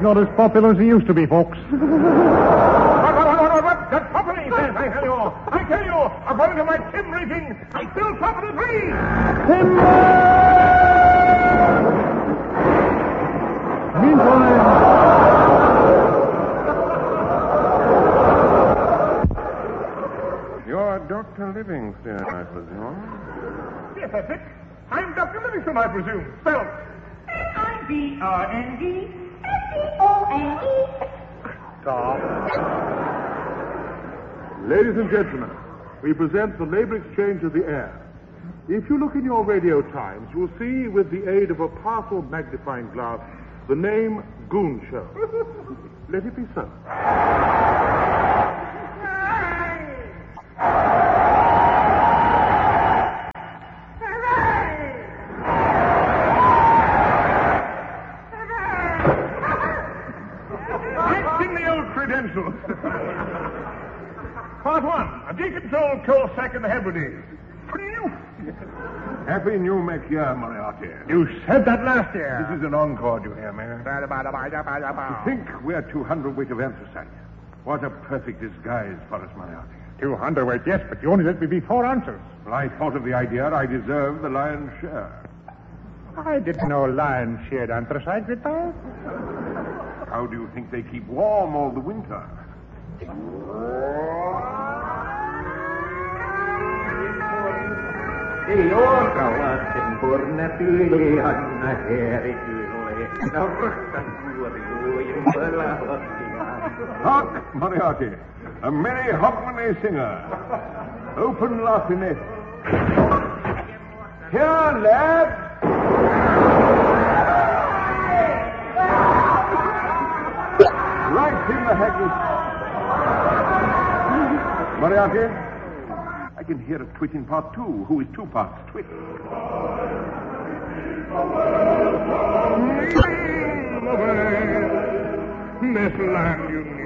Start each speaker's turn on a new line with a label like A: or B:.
A: not as popular as he used to be, folks.
B: What? That's property, says, I tell you. I tell you, according to my Tim rating, I still property 3.
A: Timber! Meantime...
C: You're Dr. Livingston, I presume.
B: Yes, that's it. I'm Dr. Livingston, I presume. Spelled
D: Librndone.
A: Tom.
E: Ladies and gentlemen, we present the labor exchange of the air. If you look in your radio times, you will see, with the aid of a powerful magnifying glass, the name Goon Show. Let it be so.
B: Part 1, a decontrolled coal sack in the Hebrides.
C: Happy New Make Year, Moriarty.
B: You said that last year.
C: This is an encore, do you hear me? To think we're 200 weight of anthracite. What a perfect disguise for us, Moriarty.
B: 200 weight, yes, but you only let me be 4 ounces.
C: Well, I thought of the idea I deserved the lion's share.
B: I didn't know lions shared anthracite, Victor.
C: How do you think they keep warm all the winter?
F: Ei orkalasten porna tyyli anna heritille. Norkan kuori kuimpala hottia.
C: Hark, Moriarty. A merry hogmanay singer. Open laughing. Here, lads. Right in the haggis. Moriarty, I can hear a twit in part 2. Who is 2 parts twit?
B: This land, you